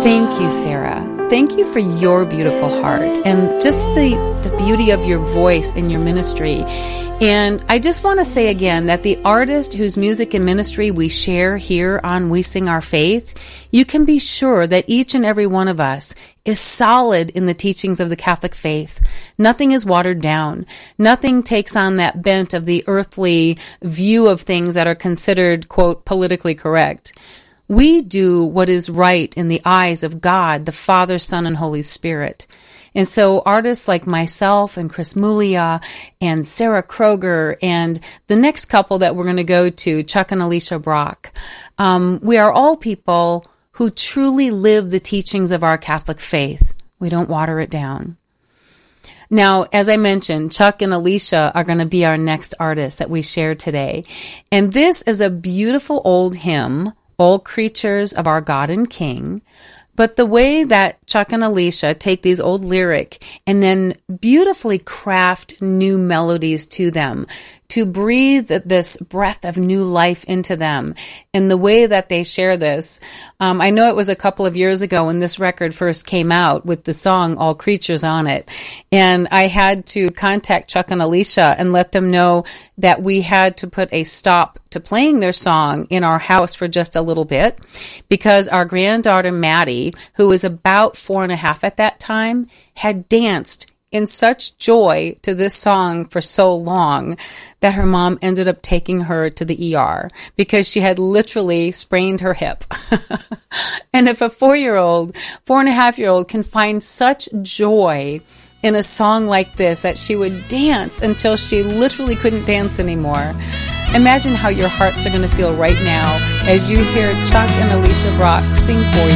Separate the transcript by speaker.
Speaker 1: Thank you, Sarah. Thank you for your beautiful heart and just the beauty of your voice in your ministry. And I just want to say again that the artist whose music and ministry we share here on We Sing Our Faith, you can be sure that each and every one of us is solid in the teachings of the Catholic faith. Nothing is watered down. Nothing takes on that bent of the earthly view of things that are considered, quote, politically correct. We do what is right in the eyes of God, the Father, Son, and Holy Spirit. And so artists like myself and Chris Mulia and Sarah Kroger and the next couple that we're going to go to, Chuck and Alicia Brock, we are all people who truly live the teachings of our Catholic faith. We don't water it down. Now, as I mentioned, Chuck and Alicia are going to be our next artists that we share today. And this is a beautiful old hymn, All Creatures of Our God and King. But the way that Chuck and Alicia take these old lyric and then beautifully craft new melodies to them, to breathe this breath of new life into them, and the way that they share this. I know it was a couple of years ago when this record first came out with the song All Creatures on it, and I had to contact Chuck and Alicia and let them know that we had to put a stop to playing their song in our house for just a little bit, because our granddaughter Maddie, who was about 4.5 at that time, had danced in such joy to this song for so long that her mom ended up taking her to the ER because she had literally sprained her hip. And if a 4.5-year-old can find such joy in a song like this, that she would dance until she literally couldn't dance anymore, imagine how your hearts are going to feel right now as you hear Chuck and Alicia Brock sing for you.